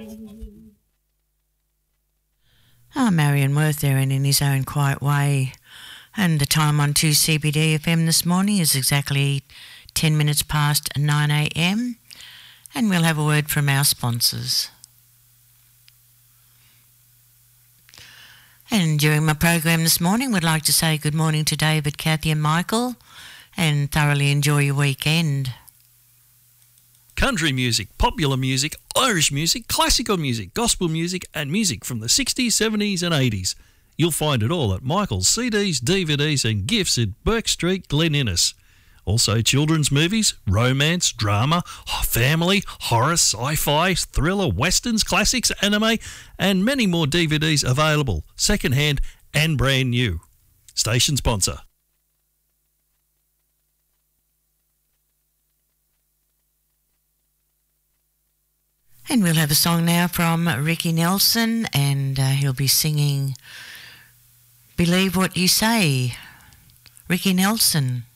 Marion Worth there and in his own quiet way. And the time on 2CBD FM this morning is exactly 10 minutes past 9 a.m. And we'll have a word from our sponsors. And during my program this morning, we'd like to say good morning to David, Kathy and Michael, and thoroughly enjoy your weekend. Country music, popular music, Irish music, classical music, gospel music and music from the 60s, 70s and 80s. You'll find it all at Michael's CDs, DVDs and gifts at Burke Street, Glen Innes. Also children's movies, romance, drama, family, horror, sci-fi, thriller, westerns, classics, anime and many more DVDs available, second-hand and brand new. Station sponsor. And we'll have a song now from Ricky Nelson, and he'll be singing Believe What You Say. Ricky Nelson.